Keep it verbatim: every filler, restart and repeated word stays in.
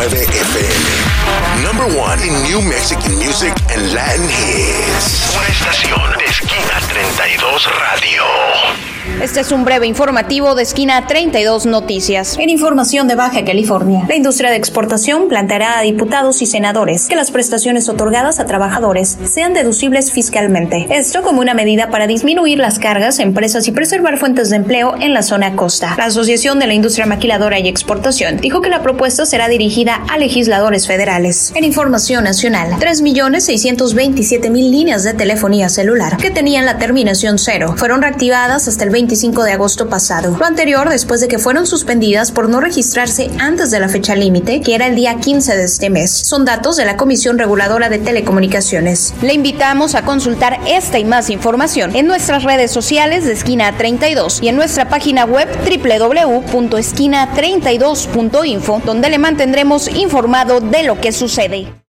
F M. Number one in New Mexican music and Latin hits. Una estación de Esquina treinta y dos Radio. Este es un breve informativo de Esquina treinta y dos Noticias. En información de Baja California, la industria de exportación planteará a diputados y senadores que las prestaciones otorgadas a trabajadores sean deducibles fiscalmente. Esto como una medida para disminuir las cargas a empresas y preservar fuentes de empleo en la zona costa. La Asociación de la Industria Maquiladora y Exportación dijo que la propuesta será dirigida a legisladores federales. En información nacional, tres millones seiscientos veintisiete mil líneas de telefonía celular que tenían la terminación cero fueron reactivadas hasta el veinticinco de agosto pasado. Lo anterior después de que fueron suspendidas por no registrarse antes de la fecha límite, que era el día quince de este mes. Son datos de la Comisión Reguladora de Telecomunicaciones. Le invitamos a consultar esta y más información en nuestras redes sociales de Esquina treinta y dos y en nuestra página web doble u doble u doble u punto esquina treinta y dos punto info, donde le mantendremos informado de lo que sucede.